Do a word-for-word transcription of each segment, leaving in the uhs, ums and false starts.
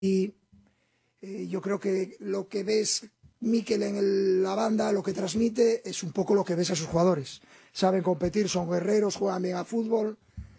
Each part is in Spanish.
Y eh, yo creo que lo que ves Mikel en el, la banda, lo que transmite, es un poco lo que ves a sus jugadores. Saben competir, son guerreros, juegan bien a fútbol.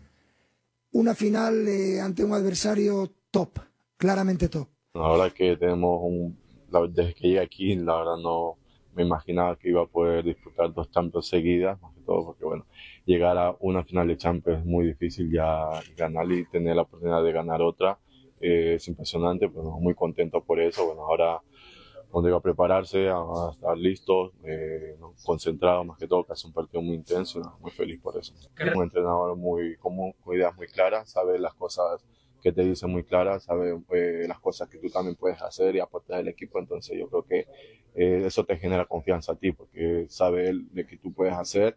Una final eh, ante un adversario top, claramente top. La verdad que tenemos un... La, desde que llegué aquí, la verdad no me imaginaba que iba a poder disputar dos Champions seguidas, más que todo porque, bueno, llegar a una final de Champions es muy difícil, ya ganar y tener la oportunidad de ganar otra eh, es impresionante, pero pues, muy contento por eso. Bueno, ahora donde iba a prepararse, a estar listos, eh, ¿no? Concentrados más que todo, que hace un partido muy intenso, ¿no? Muy feliz por eso. Un entrenador muy común, con ideas muy claras, sabe las cosas que te dice muy claras, sabe eh, las cosas que tú también puedes hacer y aportar al equipo, entonces yo creo que eh, eso te genera confianza a ti, porque sabe él de que tú puedes hacer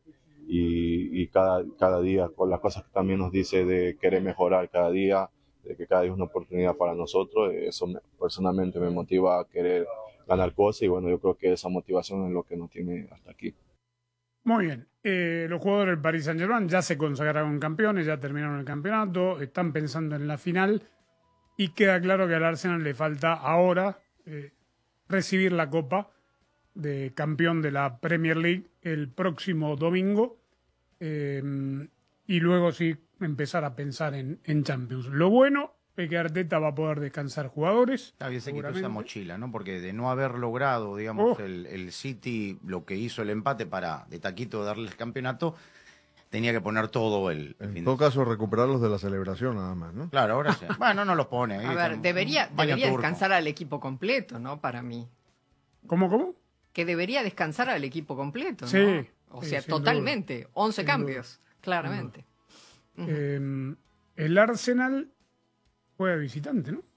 y, y cada, cada día con las cosas que también nos dice de querer mejorar cada día, de que cada día es una oportunidad para nosotros, eso me, personalmente me motiva a querer ganar cosas y bueno, yo creo que esa motivación es lo que nos tiene hasta aquí. Muy bien, eh, los jugadores del Paris Saint-Germain ya se consagraron campeones, ya terminaron el campeonato, están pensando en la final y queda claro que al Arsenal le falta ahora eh, recibir la copa de campeón de la Premier League el próximo domingo eh, y luego sí empezar a pensar en, en Champions. Lo bueno es que Arteta va a poder descansar jugadores. Está bien, se quitó esa mochila, ¿no? Porque de no haber logrado, digamos, oh. el, el City, lo que hizo el empate para de taquito darle el campeonato, tenía que poner todo el, el En fin todo de... caso, recuperarlos de la celebración nada más, ¿no? Claro, ahora sí. Bueno, no los pone. A ver, debería, debería descansar al equipo completo, ¿no? Para mí. ¿Cómo, cómo? Que debería descansar al equipo completo, ¿no? Sí. O sí, sea, totalmente. Duda. once sin cambios, duda. claramente. Uh-huh. eh, el Arsenal juega visitante, ¿no?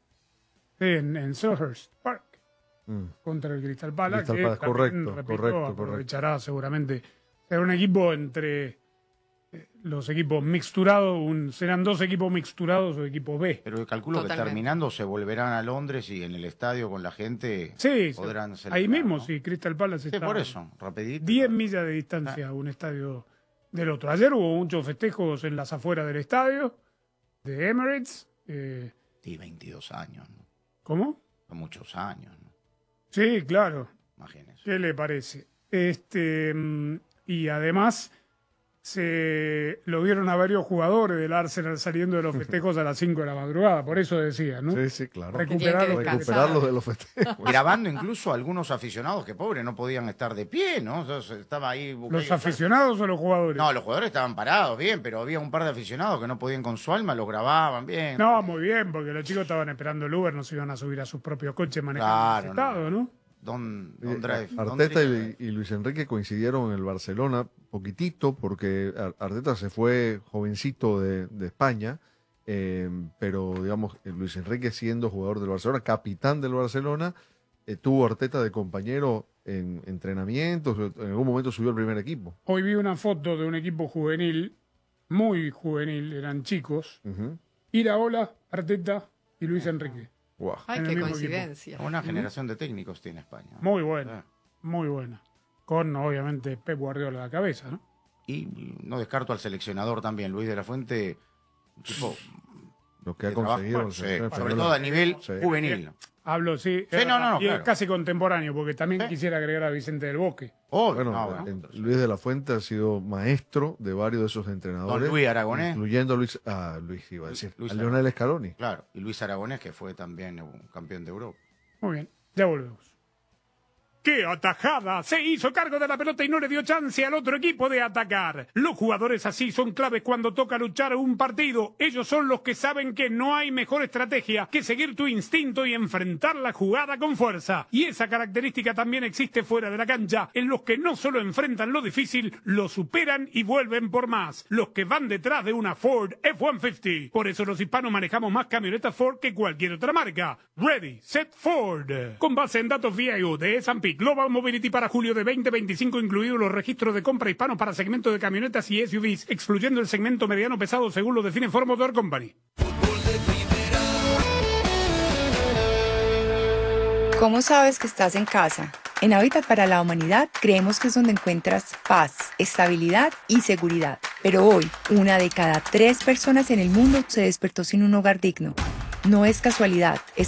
Sí, en, en Selhurst Park. Mm. Contra el Crystal Palace. Crystal que Palace, también, correcto, repito, correcto, aprovechará correcto. seguramente. Era un equipo entre eh, los equipos mixturados, un, serán dos equipos mixturados o equipo B. Pero calculo Totalmente. que terminando se volverán a Londres y en el estadio con la gente sí, podrán celebrar, ahí mismo, ¿no? sí, Crystal Palace sí, está por eso, rapidito. diez millas de distancia a un estadio del otro. Ayer hubo muchos festejos en las afueras del estadio de Emirates. Eh, sí, veintidós años, ¿no? ¿Cómo? Son muchos años, ¿no? Sí, claro. Imagínese. ¿Qué le parece? Este, y además se lo vieron a varios jugadores del Arsenal saliendo de los festejos a las cinco de la madrugada, por eso decía, ¿no? Sí, sí, claro. Recuperarlos, Recuperarlos de los festejos. Grabando incluso a algunos aficionados que, pobres, no podían estar de pie, ¿no? O sea, estaba ahí... ¿Los aficionados o los jugadores? No, los jugadores estaban parados, bien, pero había un par de aficionados que no podían con su alma, los grababan bien. No, muy bien, porque los chicos estaban esperando el Uber, no se iban a subir a sus propios coches manejando claro, el estado, ¿no? ¿no? Don, don Drive, Arteta don y, y Luis Enrique coincidieron en el Barcelona poquitito porque Arteta se fue jovencito de, de España, eh, pero digamos Luis Enrique siendo jugador del Barcelona, capitán del Barcelona, eh, tuvo Arteta de compañero en entrenamientos, en algún momento subió al primer equipo. Hoy vi una foto de un equipo juvenil, muy juvenil, eran chicos, uh-huh. Iraola, Arteta y Luis Enrique. Wow. Ay, qué coincidencia. Equipo. Una generación de técnicos tiene España. Muy buena, muy buena. Con, obviamente, Pep Guardiola a la cabeza, ¿no? Y no descarto al seleccionador también, Luis de la Fuente, un tipo... Lo que ha conseguido. Bueno, sí, sobre todo a nivel sí. juvenil. Hablo, sí. sí no, no, no, y claro. es casi contemporáneo, porque también ¿Sí? quisiera agregar a Vicente del Bosque. Oh, bueno, no, no, Luis de la Fuente ha sido maestro de varios de esos entrenadores. Don Luis Aragonés. Incluyendo a Luis, ah, Luis iba a decir, Luis a Lionel Scaloni. Claro, y Luis Aragonés, que fue también un campeón de Europa. Muy bien, ya volvemos. ¡Qué atajada! Se hizo cargo de la pelota y no le dio chance al otro equipo de atacar. Los jugadores así son claves cuando toca luchar un partido. Ellos son los que saben que no hay mejor estrategia que seguir tu instinto y enfrentar la jugada con fuerza. Y esa característica también existe fuera de la cancha, en los que no solo enfrentan lo difícil, lo superan y vuelven por más. Los que van detrás de una Ford F ciento cincuenta. Por eso los hispanos manejamos más camionetas Ford que cualquier otra marca. Ready, Set, Ford. Con base en datos V I U de S and P Global Mobility para julio de veinte veinticinco, incluidos los registros de compra hispanos para segmento de camionetas y S U Vs, excluyendo el segmento mediano pesado según lo define Ford Motor Company. ¿Cómo sabes que estás en casa? En Hábitat para la Humanidad creemos que es donde encuentras paz, estabilidad y seguridad. Pero hoy, una de cada tres personas en el mundo se despertó sin un hogar digno. No es casualidad, es